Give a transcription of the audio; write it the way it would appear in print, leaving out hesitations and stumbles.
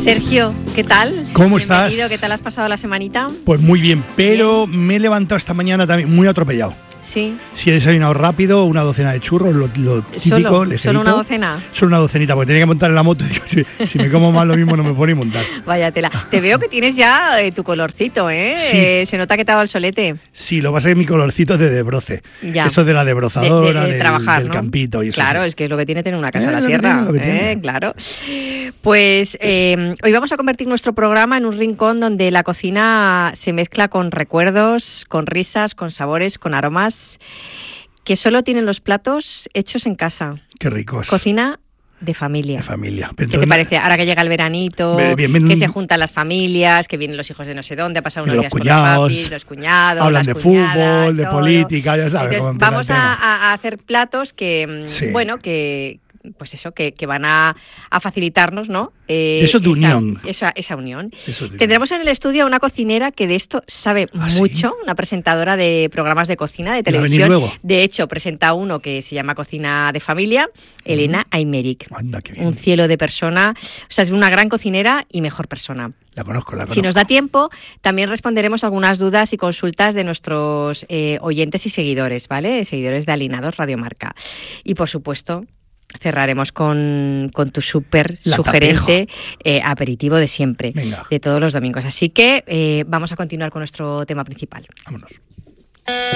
Sergio, ¿qué tal? ¿Cómo Bienvenido. estás? ¿Qué tal has pasado la semanita? Pues muy bien, pero me he levantado esta mañana también muy atropellado. Sí. Si he desayunado rápido, una docena de churros, lo típico, ligerito. ¿Solo una docena? Solo una docenita, porque tenía que montar en la moto y digo, si me como más lo mismo no me pone montar. Vaya tela. Te veo que tienes ya tu colorcito, ¿eh? Sí. Se nota que te ha dado el solete. Sí, lo que pasa es que mi colorcito es de desbroce. Ya. Eso de la debrozadora, de trabajar, del ¿no? campito y eso. Claro, sí. es que es lo que tiene tener una casa en la Lo que sierra. tiene, lo que tiene. Claro. Pues hoy vamos a convertir nuestro programa en un rincón donde la cocina se mezcla con recuerdos, con risas, con sabores, con aromas que solo tienen los platos hechos en casa. Qué ricos. Cocina de familia. De familia. ¿Qué te parece? Ahora que llega el veranito, bien, que se juntan las familias, que vienen los hijos de no sé dónde, a pasar unos los días cuñados, con los papis, los cuñados, hablan las de cuñadas, fútbol, de todo. política, ya sabes. Entonces, cómo empieza vamos el tema. a hacer platos que, Sí. bueno, que pues eso, que van a facilitarnos, ¿no? Eso de unión. Esa unión. Eso de Tendremos en el estudio a una cocinera que de esto sabe mucho, ¿sí? una presentadora de programas de cocina, de ¿Va a venir televisión. luego? De hecho, presenta uno que se llama Cocina de Familia, Elena Aymeric. Anda, qué bien. Un cielo de persona, o sea, es una gran cocinera y mejor persona. La conozco. Si nos da tiempo, también responderemos algunas dudas y consultas de nuestros oyentes y seguidores, ¿vale? Seguidores de Alinados Radio Marca. Y por supuesto, cerraremos con tu súper sugerente aperitivo de siempre, Venga. de todos los domingos. Así que vamos a continuar con nuestro tema principal. Vámonos.